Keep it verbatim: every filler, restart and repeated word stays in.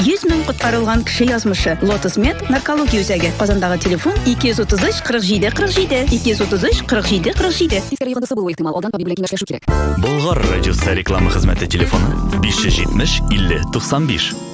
йөз мең коткарылган кеше язмышы. Lotus Med наркология үзәге. Казандагы телефон ике йөз утыз өч кырык җиде кырык җиде. ике йөз утыз өч кырык җиде кырык җиде. Тискәре йогындысы булуы ихтимал. Алдан табиб белән киңәшләшү кирәк. Болгар радиосы реклама хезмәте телефоны биш йөз җитмеш илле туксан биш.